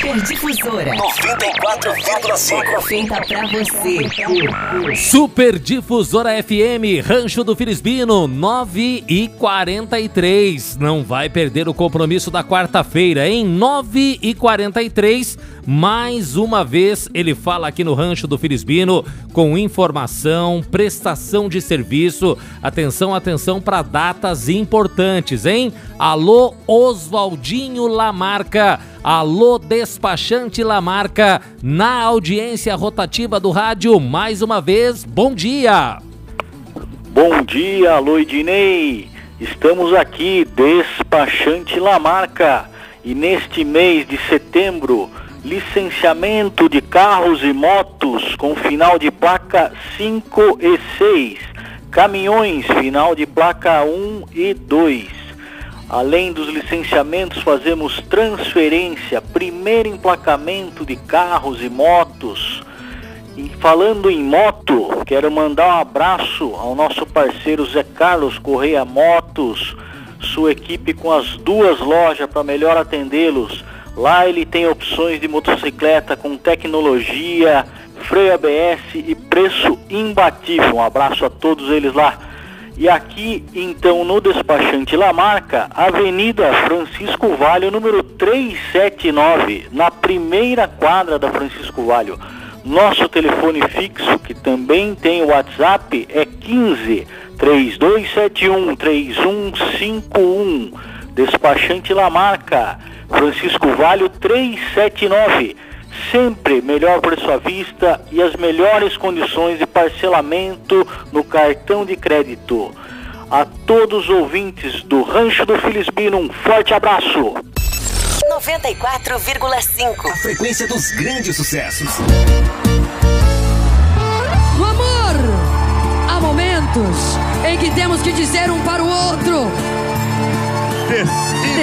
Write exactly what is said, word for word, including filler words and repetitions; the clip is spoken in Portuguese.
Super Difusora noventa e quatro vírgula cinco. Feita pra você. Super Difusora F M, Rancho do Filisbino, nove e quarenta e três. Não vai perder o compromisso da quarta-feira, hein? nove e quarenta e três. Mais uma vez ele fala aqui no Rancho do Filisbino com informação, prestação de serviço. Atenção, atenção para datas importantes, hein? Alô, Oswaldinho Lamarca. Alô, despachante Lamarca, na audiência rotativa do rádio, mais uma vez, bom dia! Bom dia, alô Ednei, estamos aqui, despachante Lamarca, e neste mês de setembro, licenciamento de carros e motos com final de placa cinco e seis, caminhões final de placa um e dois. Além dos licenciamentos, fazemos transferência, primeiro emplacamento de carros e motos. E falando em moto, quero mandar um abraço ao nosso parceiro Zé Carlos Correia Motos, sua equipe com as duas lojas para melhor atendê-los. Lá ele tem opções de motocicleta com tecnologia, freio A B S e preço imbatível. Um abraço a todos eles lá. E aqui, então, no despachante Lamarca, Avenida Francisco Valho, número trezentos e setenta e nove, na primeira quadra da Francisco Valho. Nosso telefone fixo, que também tem o WhatsApp, é quinze, três dois sete um, três um cinco um. Despachante Lamarca, Francisco Valho trezentos e setenta e nove. Sempre melhor preço à vista e as melhores condições de parcelamento no cartão de crédito. A todos os ouvintes do Rancho do Filisbino, um forte abraço. noventa e quatro vírgula cinco. A frequência dos grandes sucessos. No amor, há momentos em que temos que dizer um para o outro: